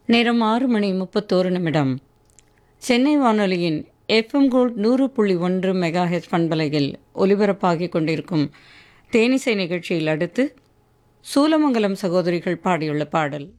நேரம் 6:31. சென்னை வானொலியின் FM gold 100.1 மெகாஹெச் பண்பலையில் ஒலிபரப்பாகிக் கொண்டிருக்கும் தேனிசை நிகழ்ச்சியில் அடுத்து சூலமங்கலம் சகோதரிகள் பாடியுள்ள பாடல்.